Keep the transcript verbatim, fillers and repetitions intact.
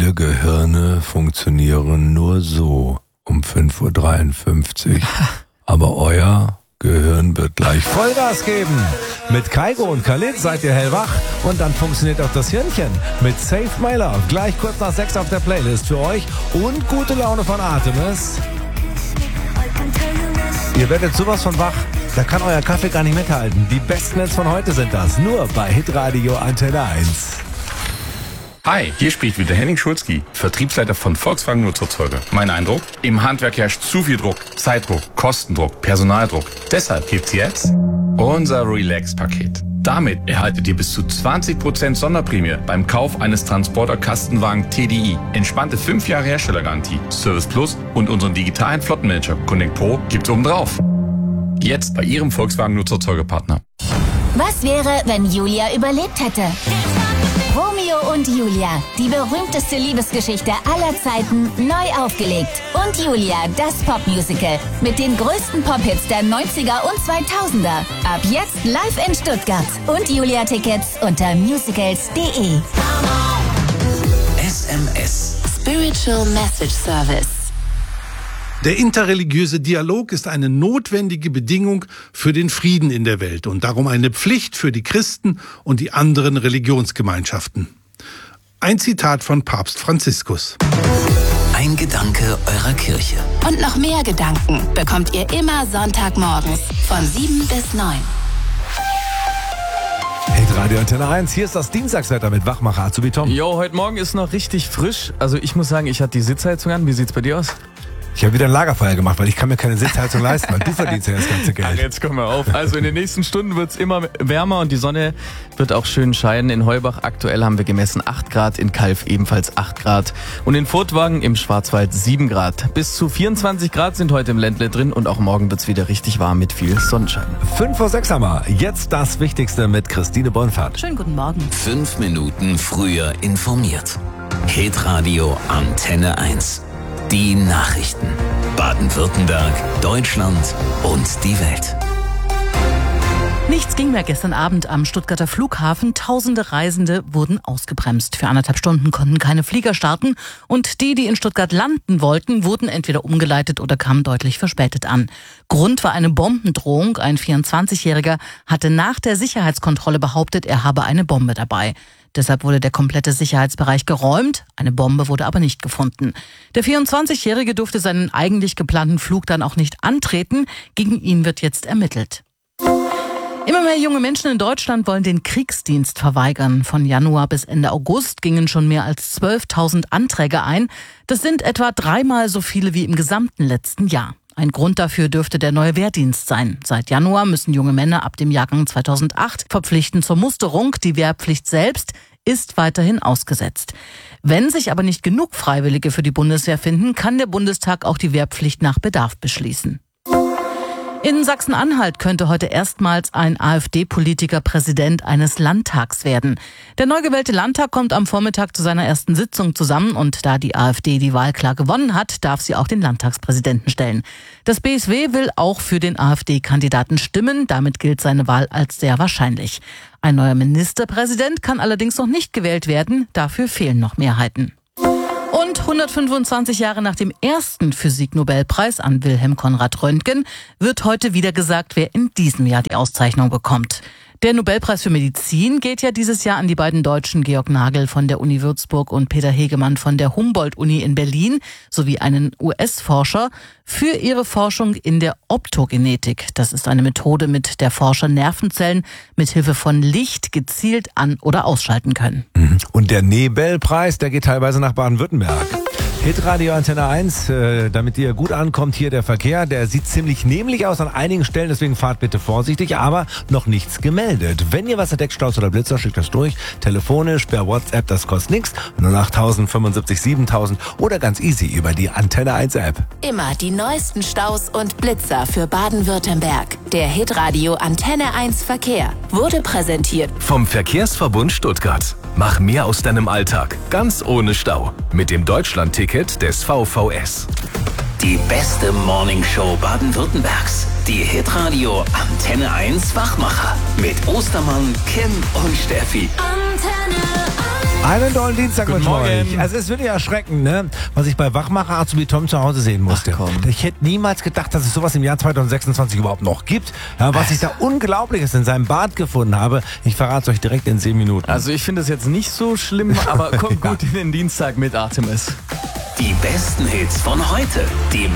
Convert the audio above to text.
Meine Gehirne funktionieren nur so um fünf Uhr dreiundfünfzig. Aber euer Gehirn wird gleich Vollgas geben. Mit Kaigo und Khalid seid ihr hellwach und dann funktioniert auch das Hirnchen. Mit Save My Love gleich kurz nach sechs auf der Playlist für euch und gute Laune von Artemis. Ihr werdet sowas von wach, da kann euer Kaffee gar nicht mithalten. Die besten Hits von heute sind das, nur bei Hitradio Antenne eins. Hi, hier spricht wieder Henning Schulzki, Vertriebsleiter von Volkswagen Nutzfahrzeuge. Mein Eindruck? Im Handwerk herrscht zu viel Druck, Zeitdruck, Kostendruck, Personaldruck. Deshalb gibt's jetzt unser Relax-Paket. Damit erhaltet ihr bis zu zwanzig Prozent Sonderprämie beim Kauf eines Transporter-Kastenwagen T D I. Entspannte fünf Jahre Herstellergarantie, Service Plus und unseren digitalen Flottenmanager Connect Pro gibt's obendrauf. Jetzt bei Ihrem Volkswagen Nutzfahrzeugepartner. Was wäre, wenn Julia überlebt hätte? Romeo und Julia, die berühmteste Liebesgeschichte aller Zeiten, neu aufgelegt. Und Julia, das Popmusical mit den größten Pop-Hits der neunziger und zweitausender. Ab jetzt live in Stuttgart. Und Julia-Tickets unter musicals punkt de. S M S. Spiritual Message Service. Der interreligiöse Dialog ist eine notwendige Bedingung für den Frieden in der Welt und darum eine Pflicht für die Christen und die anderen Religionsgemeinschaften. Ein Zitat von Papst Franziskus. Ein Gedanke eurer Kirche. Und noch mehr Gedanken bekommt ihr immer Sonntagmorgens von sieben bis neun. Hitradio Antenne eins, hier ist das Dienstagswetter mit Wachmacher Azubi Tom. Jo, heute Morgen ist noch richtig frisch. Also ich muss sagen, ich hatte die Sitzheizung an. Wie sieht's bei dir aus? Ich habe wieder ein Lagerfeuer gemacht, weil ich kann mir keine Sitzheizung leisten, weil du verdienst ja das ganze Geld. Ach, jetzt komm mal auf. Also in den nächsten Stunden wird's immer wärmer und die Sonne wird auch schön scheinen. In Heubach aktuell haben wir gemessen acht Grad, in Calw ebenfalls acht Grad und in Furtwagen im Schwarzwald sieben Grad. Bis zu vierundzwanzig Grad sind heute im Ländle drin und auch morgen wird's wieder richtig warm mit viel Sonnenschein. fünf vor sechs haben wir. Jetzt das Wichtigste mit Christine Bonfahrt. Schönen guten Morgen. Fünf Minuten früher informiert. Hitradio Antenne eins. Die Nachrichten. Baden-Württemberg, Deutschland und die Welt. Nichts ging mehr gestern Abend am Stuttgarter Flughafen. Tausende Reisende wurden ausgebremst. Für anderthalb Stunden konnten keine Flieger starten. Und die, die in Stuttgart landen wollten, wurden entweder umgeleitet oder kamen deutlich verspätet an. Grund war eine Bombendrohung. Ein vierundzwanzigjähriger hatte nach der Sicherheitskontrolle behauptet, er habe eine Bombe dabei. Deshalb wurde der komplette Sicherheitsbereich geräumt. Eine Bombe wurde aber nicht gefunden. Der vierundzwanzigjährige durfte seinen eigentlich geplanten Flug dann auch nicht antreten. Gegen ihn wird jetzt ermittelt. Immer mehr junge Menschen in Deutschland wollen den Kriegsdienst verweigern. Von Januar bis Ende August gingen schon mehr als zwölftausend Anträge ein. Das sind etwa dreimal so viele wie im gesamten letzten Jahr. Ein Grund dafür dürfte der neue Wehrdienst sein. Seit Januar müssen junge Männer ab dem Jahrgang zweitausendacht verpflichten zur Musterung. Die Wehrpflicht selbst ist weiterhin ausgesetzt. Wenn sich aber nicht genug Freiwillige für die Bundeswehr finden, kann der Bundestag auch die Wehrpflicht nach Bedarf beschließen. In Sachsen-Anhalt könnte heute erstmals ein AfD-Politiker Präsident eines Landtags werden. Der neu gewählte Landtag kommt am Vormittag zu seiner ersten Sitzung zusammen und da die AfD die Wahl klar gewonnen hat, darf sie auch den Landtagspräsidenten stellen. Das B S W will auch für den AfD-Kandidaten stimmen, damit gilt seine Wahl als sehr wahrscheinlich. Ein neuer Ministerpräsident kann allerdings noch nicht gewählt werden, dafür fehlen noch Mehrheiten. Und hundertfünfundzwanzig Jahre nach dem ersten Physiknobelpreis an Wilhelm Konrad Röntgen wird heute wieder gesagt, wer in diesem Jahr die Auszeichnung bekommt. Der Nobelpreis für Medizin geht ja dieses Jahr an die beiden Deutschen Georg Nagel von der Uni Würzburg und Peter Hegemann von der Humboldt-Uni in Berlin sowie einen U S-Forscher für ihre Forschung in der Optogenetik. Das ist eine Methode, mit der Forscher Nervenzellen mit Hilfe von Licht gezielt an- oder ausschalten können. Und der Nebelpreis, der geht teilweise nach Baden-Württemberg. Hitradio Antenne eins, äh, damit ihr gut ankommt, hier der Verkehr, der sieht ziemlich neblig aus an einigen Stellen, deswegen fahrt bitte vorsichtig, aber noch nichts gemeldet. Wenn ihr was entdeckt, Staus oder Blitzer, schickt das durch, telefonisch, per WhatsApp, das kostet nichts, null acht tausend fünfundsiebzig siebentausend oder ganz easy über die Antenne eins App. Immer die neuesten Staus und Blitzer für Baden-Württemberg. Der Hitradio Antenne eins Verkehr wurde präsentiert vom Verkehrsverbund Stuttgart. Mach mehr aus deinem Alltag, ganz ohne Stau. Mit dem Deutschland-Ticket des V V S. Die beste Morningshow Baden-Württembergs. Die Hitradio Antenne eins Wachmacher. Mit Ostermann, Kim und Steffi. Antenne eins. Einen tollen Dienstag Guten mit euch. Morgen. Also es ist wirklich erschreckend, ne? Was ich bei Wachmacher Azubi Tom zu Hause sehen musste. Ach, komm. Ich hätte niemals gedacht, dass es sowas im Jahr zweitausendsechsundzwanzig überhaupt noch gibt. Ja, was ich da Unglaubliches in seinem Bad gefunden habe, ich verrate es euch direkt in zehn Minuten. Also ich finde es jetzt nicht so schlimm, aber kommt Ja. gut in den Dienstag mit Artemis. Die besten Hits von heute. Die